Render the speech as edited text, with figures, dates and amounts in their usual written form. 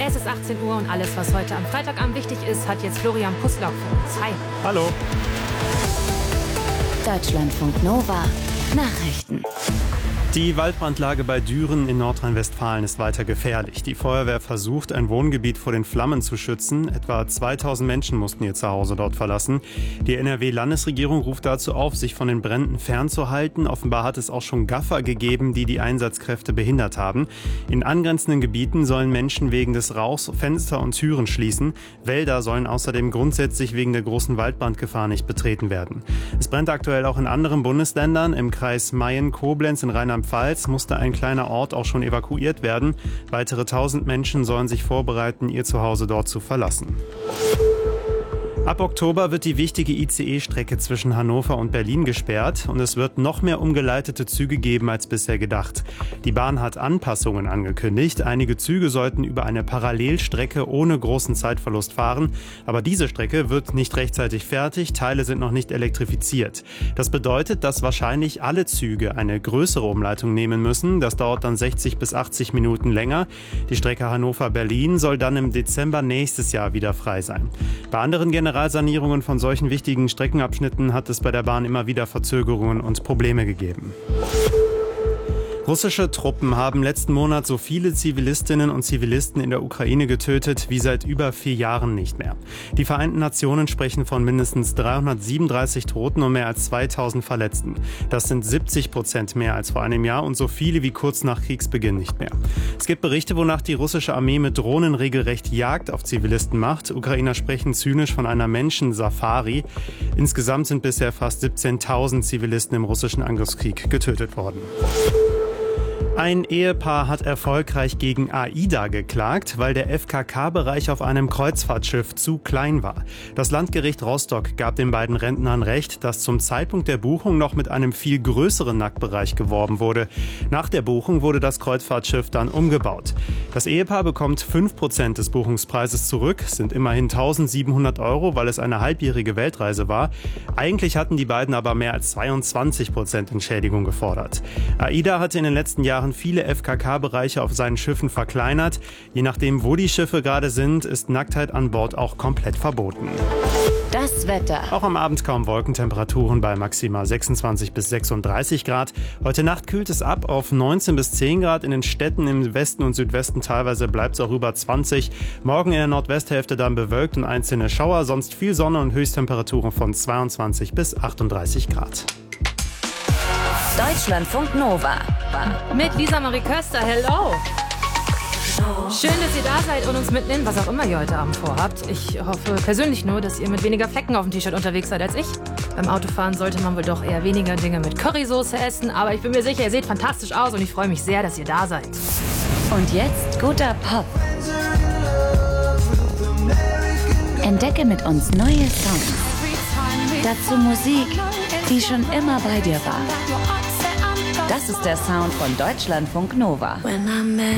Es ist 18 Uhr und alles, was heute am Freitagabend wichtig ist, hat jetzt Florian Pußlauk für uns. Hi. Hallo. Deutschlandfunk Nova. Nachrichten. Die Waldbrandlage bei Düren in Nordrhein-Westfalen ist weiter gefährlich. Die Feuerwehr versucht, ein Wohngebiet vor den Flammen zu schützen. Etwa 2000 Menschen mussten ihr Zuhause dort verlassen. Die NRW-Landesregierung ruft dazu auf, sich von den Bränden fernzuhalten. Offenbar hat es auch schon Gaffer gegeben, die Einsatzkräfte behindert haben. In angrenzenden Gebieten sollen Menschen wegen des Rauchs Fenster und Türen schließen. Wälder sollen außerdem grundsätzlich wegen der großen Waldbrandgefahr nicht betreten werden. Es brennt aktuell auch in anderen Bundesländern. Im Kreis Mayen-Koblenz in Rheinland-Pfalz musste ein kleiner Ort auch schon evakuiert werden. Weitere 1000 Menschen sollen sich vorbereiten, ihr Zuhause dort zu verlassen. Ab Oktober wird die wichtige ICE-Strecke zwischen Hannover und Berlin gesperrt und es wird noch mehr umgeleitete Züge geben als bisher gedacht. Die Bahn hat Anpassungen angekündigt. Einige Züge sollten über eine Parallelstrecke ohne großen Zeitverlust fahren. Aber diese Strecke wird nicht rechtzeitig fertig, Teile sind noch nicht elektrifiziert. Das bedeutet, dass wahrscheinlich alle Züge eine größere Umleitung nehmen müssen. Das dauert dann 60 bis 80 Minuten länger. Die Strecke Hannover-Berlin soll dann im Dezember nächstes Jahr wieder frei sein. Bei anderen Generalsanierungen von solchen wichtigen Streckenabschnitten hat es bei der Bahn immer wieder Verzögerungen und Probleme gegeben. Russische Truppen haben letzten Monat so viele Zivilistinnen und Zivilisten in der Ukraine getötet wie seit über 4 Jahren nicht mehr. Die Vereinten Nationen sprechen von mindestens 337 Toten und mehr als 2000 Verletzten. Das sind 70% mehr als vor einem Jahr und so viele wie kurz nach Kriegsbeginn nicht mehr. Es gibt Berichte, wonach die russische Armee mit Drohnen regelrecht Jagd auf Zivilisten macht. Ukrainer sprechen zynisch von einer Menschensafari. Insgesamt sind bisher fast 17.000 Zivilisten im russischen Angriffskrieg getötet worden. Ein Ehepaar hat erfolgreich gegen AIDA geklagt, weil der FKK-Bereich auf einem Kreuzfahrtschiff zu klein war. Das Landgericht Rostock gab den beiden Rentnern recht, dass zum Zeitpunkt der Buchung noch mit einem viel größeren Nacktbereich geworben wurde. Nach der Buchung wurde das Kreuzfahrtschiff dann umgebaut. Das Ehepaar bekommt 5% des Buchungspreises zurück, sind immerhin 1.700 €, weil es eine halbjährige Weltreise war. Eigentlich hatten die beiden aber mehr als 22% Entschädigung gefordert. AIDA hatte in den letzten Jahren viele FKK-Bereiche auf seinen Schiffen verkleinert. Je nachdem, wo die Schiffe gerade sind, ist Nacktheit an Bord auch komplett verboten. Das Wetter. Auch am Abend kaum Wolkentemperaturen bei maximal 26 bis 36 Grad. Heute Nacht kühlt es ab auf 19 bis 10 Grad. In den Städten im Westen und Südwesten teilweise bleibt es auch über 20. Morgen in der Nordwesthälfte dann bewölkt und einzelne Schauer. Sonst viel Sonne und Höchsttemperaturen von 22 bis 38 Grad. Deutschlandfunk Nova. Mit Lisa Marie Köster, hello! Schön, dass ihr da seid und uns mitnehmt, was auch immer ihr heute Abend vorhabt. Ich hoffe persönlich nur, dass ihr mit weniger Flecken auf dem T-Shirt unterwegs seid als ich. Beim Autofahren sollte man wohl doch eher weniger Dinge mit Currysoße essen, aber ich bin mir sicher, ihr seht fantastisch aus und ich freue mich sehr, dass ihr da seid. Und jetzt guter Pop. Entdecke mit uns neue Songs. Dazu Musik, die schon immer bei dir war. Das ist der Sound von Deutschlandfunk Nova.